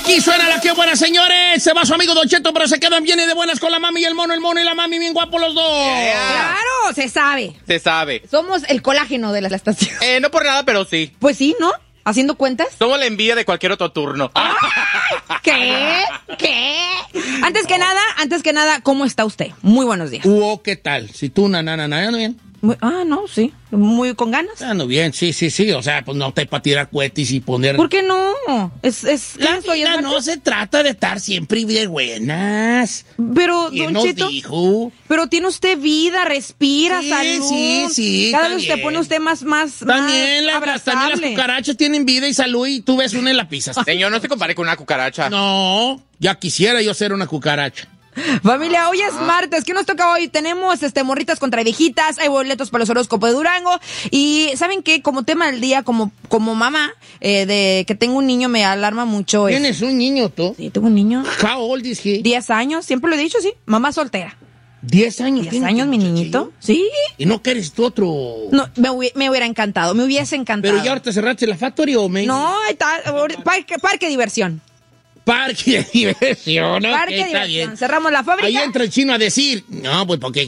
Aquí suena la que buena, señores. Se va su amigo Don Cheto, pero se quedan bien y de buenas con la mami y el mono y la mami bien guapos los dos. Claro, se sabe. Se sabe. Somos el colágeno de la estación. No por nada, pero sí. Pues sí, ¿no? ¿Haciendo cuentas? Somos la envidia de cualquier otro turno. ¿Qué? Antes que nada, ¿cómo está usted? Muy buenos días. ¿Qué tal? Si tú, ando bien. No, sí. Muy con ganas. Ando bien, sí. O sea, pues no te para tirar cohetes y poner... ¿Por qué no? La vida no se trata de estar siempre de buenas. Pero, ¿quién Don nos Cheto, dijo? pero tiene usted vida, respira, salud. Sí. Cada vez se pone usted más También las abrazable. cucarachas tienen vida y salud y tú ves una y la pisas. Señor, no se compare con una cucaracha. No, ya quisiera yo ser una cucaracha. Familia, hoy es martes. ¿Qué nos toca hoy? Tenemos morritas contra viejitas, hay boletos para los horóscopos de Durango. Y ¿saben qué? Como tema del día, como mamá de que tengo un niño, me alarma mucho. ¿Tienes un niño tú? Sí, tengo un niño. How old is he? 10 años, siempre lo he dicho, sí. Mamá soltera. 10 años. 10 años, mi niñito. Sí. ¿Y no quieres tú otro? No, me hubiera encantado, me hubiese encantado. ¿Pero ya ahorita cerraste la factory o me...? No, está, parque diversión. Parque de diversión, ¿no? Parque de está diversión. bien. Cerramos la fábrica. Ahí entra el chino a decir, no, pues porque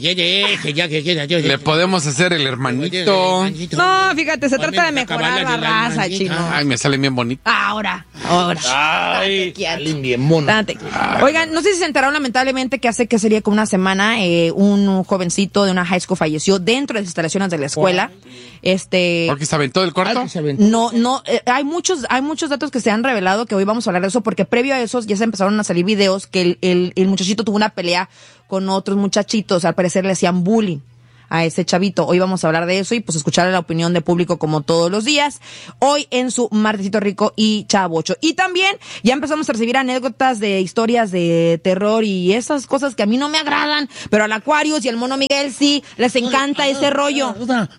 Le podemos hacer el hermanito. No, fíjate, se trata de mejorar la raza, chino. Ay, me salen bien bonitos. Ahora. Ay, salen bien mono. Oigan, no sé si se enteraron lamentablemente que hace que sería como una semana un jovencito de una high school falleció dentro de las instalaciones de la escuela. ¿Porque se aventó del cuarto? No, hay muchos datos que se han revelado que hoy vamos a hablar de eso porque previo a esos ya se empezaron a salir videos que el muchachito tuvo una pelea con otros muchachitos, al parecer le hacían bullying a ese chavito. Hoy vamos a hablar de eso y pues escuchar la opinión de público como todos los días. Hoy en su Martesito Rico y Chavocho. Y también ya empezamos a recibir anécdotas de historias de terror y esas cosas que a mí no me agradan, pero al Aquarius y al Mono Miguel sí les encanta ese rollo.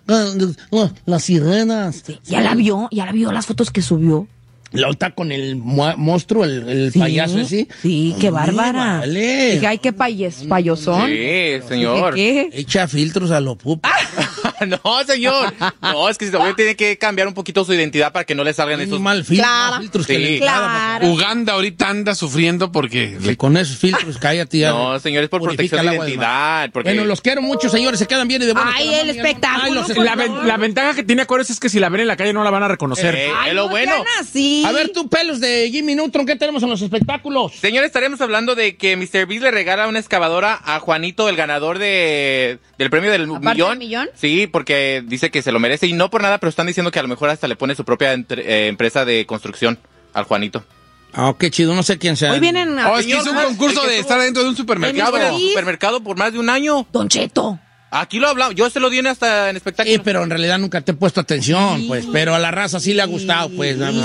Las sirenas. Sí, ya la vio las fotos que subió. La otra con el monstruo, el Sí, payaso ese. Sí, qué bárbara. Vale. Dije, ay, qué payosón. Sí, señor. ¿Qué? Echa filtros a lo pupo. No, señor. No, es que también tiene que cambiar un poquito su identidad para que no le salgan esos... mal Claro. filtros que Sí. le Claro. Uganda ahorita anda sufriendo porque... que con esos filtros, cállate ya. No, señor, es por Purifica protección de el agua del mar. identidad. Porque... Bueno, los quiero mucho, señores. Se quedan bien y de buenas. Ay, con la el mami, espectáculo, Ay, por La ventaja que tiene Aquarius es que si la ven en la calle no la van a reconocer. Ay, es lo no bueno. sean así. A ver, tú, pelos de Jimmy Neutron, ¿qué tenemos en los espectáculos? Señor, estaríamos hablando de que Mr. Beast le regala una excavadora a Juanito, el ganador del premio del ¿Aparte millón. del millón? Sí, porque dice que se lo merece y no por nada, pero están diciendo que a lo mejor hasta le pone su propia empresa de construcción al Juanito. Ah, qué chido, no sé quién sea. Hoy vienen a... Es que hizo un concurso el que de tuvo- estar dentro de un supermercado. Estaba en el supermercado por más de un año. Don Cheto. Aquí lo hablamos, yo se lo di hasta en espectáculo. Pero en realidad nunca te he puesto atención, pues. Pero a la raza sí le ha gustado, pues, a Mr.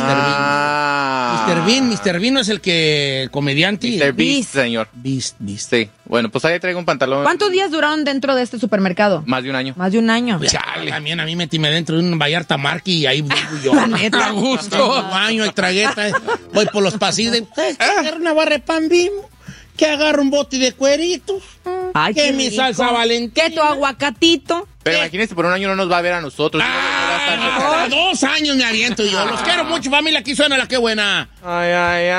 Bean. Mr. Bean no es el comediante. Mr. Beast, señor. Beast. Sí. Bueno, pues ahí traigo un pantalón. ¿Cuántos días duraron dentro de este supermercado? Más de un año. Más de un año. Chale. También a mí metíme dentro de un Vallarta Marque y ahí vivo yo. La neta. A gusto. Baño y tragueta. Voy por los pasillos de... que agarro una barra de pan Bimbo, que agarro un bote de cueritos, Ay, que qué mi rico. salsa Valentina. Que tu aguacatito. Pero imagínense, por un año no nos va a ver a nosotros. Ah, 2 años me aviento yo. Los quiero mucho, familia. Aquí suena la que buena. Ay, ay, ay.